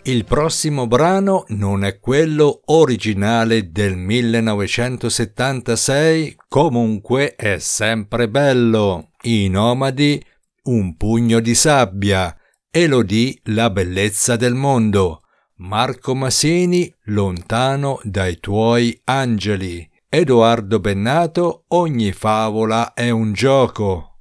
Il prossimo brano non è quello originale del 1976, comunque è sempre bello. I Nomadi, Un pugno di sabbia. Elodie, La bellezza del mondo. Marco Masini, Lontano dai tuoi angeli. Edoardo Bennato, Ogni favola è un gioco.